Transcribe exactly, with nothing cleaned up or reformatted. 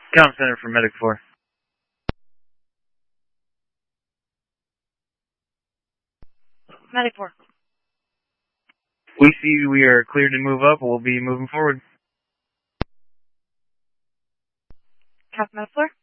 Comm Center for Medic four. Medic four. We see we are cleared to move up. We'll be moving forward. Captain Medic four.